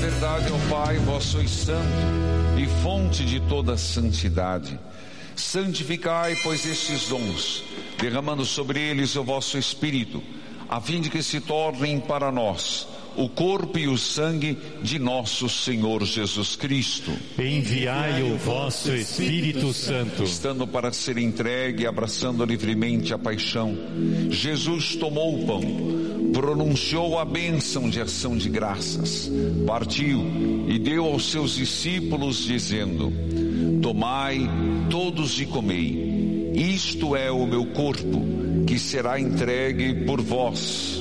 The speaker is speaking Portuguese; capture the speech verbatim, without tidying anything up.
verdade, ó Pai, vós sois santo e fonte de toda santidade. Santificai, pois, estes dons, derramando sobre eles o vosso Espírito, a fim de que se tornem para nós o corpo e o sangue de nosso Senhor Jesus Cristo. Enviai o vosso Espírito Santo. Estando para ser entregue e abraçando livremente a paixão, Jesus tomou o pão, pronunciou a bênção de ação de graças, partiu e deu aos seus discípulos, dizendo: tomai todos e comei, isto é o meu corpo, que será entregue por vós.